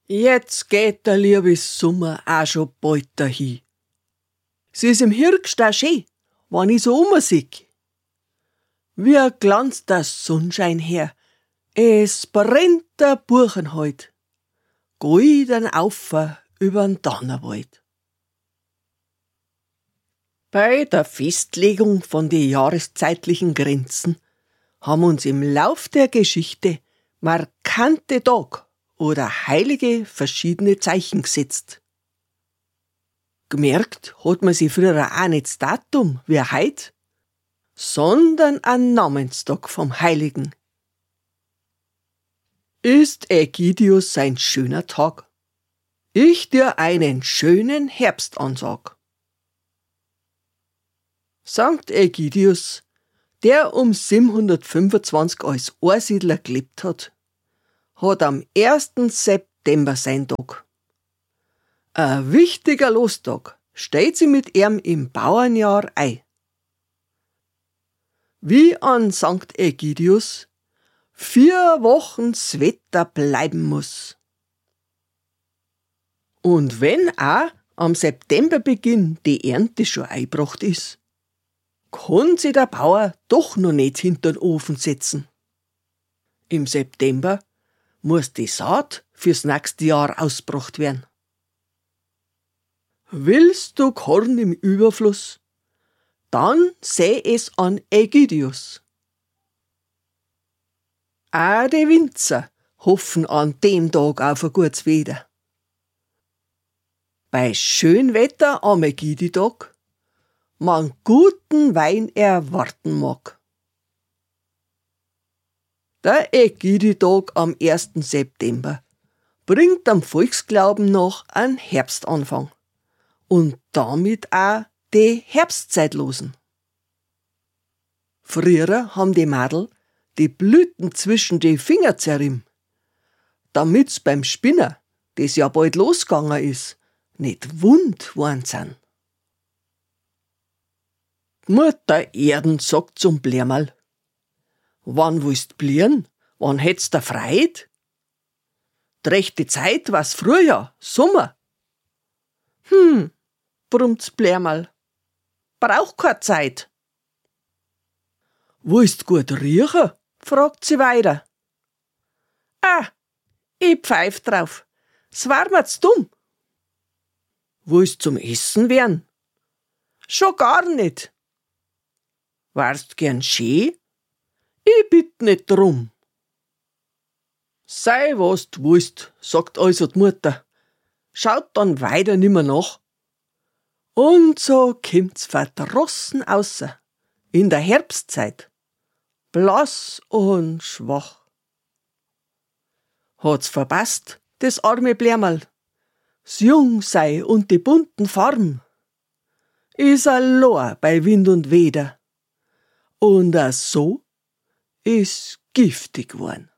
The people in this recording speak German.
Jetzt geht der liebe Sommer auch schon bald dahin. Sie ist im Herbst auch schön, wenn ich so umsieh. Wie glanzt der Sonnenschein her, es brennt der Buchen heut, golden Aufer übern Donnerwald. Bei der Festlegung von den jahreszeitlichen Grenzen haben uns im Lauf der Geschichte markante Tag oder heilige verschiedene Zeichen gesetzt. Gemerkt hat man sich früher auch nicht das Datum wie heut, sondern ein Namenstag vom Heiligen. Ist Ägidius ein schöner Tag? Ich dir einen schönen Herbst ansag. Sankt Ägidius, der um 725 als Einsiedler gelebt hat am 1. September sein Tag. Ein wichtiger Lostag steht sie mit ihm im Bauernjahr ein. Wie an Sankt Ägidius 4 Wochen das Wetter bleiben muss. Und wenn auch am Septemberbeginn die Ernte schon eingebracht ist, kann sich der Bauer doch noch nicht hinter den Ofen setzen. Im September muss die Saat fürs nächste Jahr ausgebracht werden. Willst du Korn im Überfluss? Dann säh es an Ägidius. Auch die Winzer hoffen an dem Tag auf ein gutes Wetter. Bei schön Wetter am Ägiditag man guten Wein erwarten mag. Der Ägiditag am 1. September bringt am Volksglauben nach einen Herbstanfang und damit auch die Herbstzeitlosen. Früher haben die Mädel die Blüten zwischen die Finger zerrieben, damit's beim Spinnen, das ja bald losgegangen ist, nicht wund worden sind. Mutter Erden sagt zum Blärmerl: Wann willst blieren? Wann hätt's da Freit? D'rechte Zeit war's Frühjahr, Sommer. Brummt's Blärmerl. Braucht keine Zeit. Willst gut riechen? Fragt sie weiter. Ich pfeif drauf. S war mir zu dumm. Willst zum Essen werden? Schon gar nicht. Warst gern schön? Ich bitt nicht drum. Sei was du willst, sagt also die Mutter. Schaut dann weiter nimmer nach. Und so kommt's verdrossen außer, in der Herbstzeit, blass und schwach. Hat's verpasst, das arme Blärmerl. S Jungsei und die bunten Farben. Is alloh bei Wind und Weder. Und so is giftig worden.